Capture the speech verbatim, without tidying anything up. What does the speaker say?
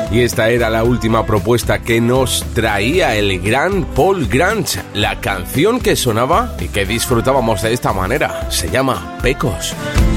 Y esta era la última propuesta que nos traía el gran Paul Grant. La canción que sonaba y que disfrutábamos de esta manera se llama Pecos.